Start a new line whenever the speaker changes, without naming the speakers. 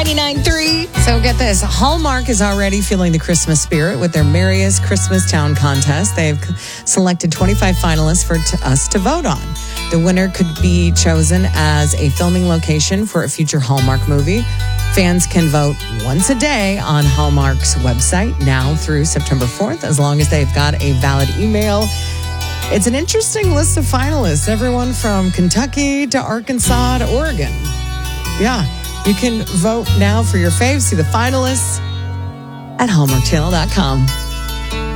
99.3.
So get this. Hallmark is already feeling the Christmas spirit with their Merriest Christmas Town contest. They've selected 25 finalists for us to vote on. The winner could be chosen as a filming location for a future Hallmark movie. Fans can vote once a day on Hallmark's website now through September 4th, as long as they've got a valid email. It's an interesting list of finalists, everyone from Kentucky to Arkansas to Oregon. Yeah, you can vote now for your faves. See the finalists at hallmarkchannel.com.